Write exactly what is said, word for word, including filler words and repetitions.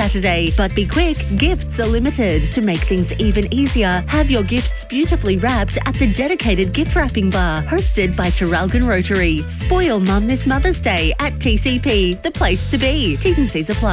Saturday. But be quick, gifts are limited. To make things even easier, have your gifts beautifully wrapped at the dedicated gift wrapping bar, hosted by Traralgon Rotary. Spoil Mum this Mother's Day at T C P, the place to be. T's and C's apply.